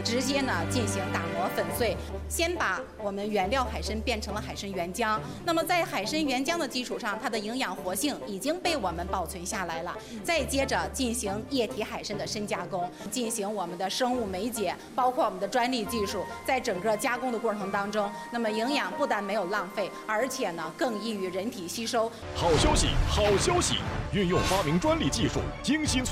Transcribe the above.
直接呢进行打磨粉碎，先把我们原料海参变成了海参原浆。那么在海参原浆的基础上，它的营养活性已经被我们保存下来了。再接着进行液体海参的深加工，进行我们的生物酶解，包括我们的专利技术，在整个加工的过程当中，那么营养不但没有浪费，而且呢更易于人体吸收。 好消息，好消息！运用发明专利技术，精心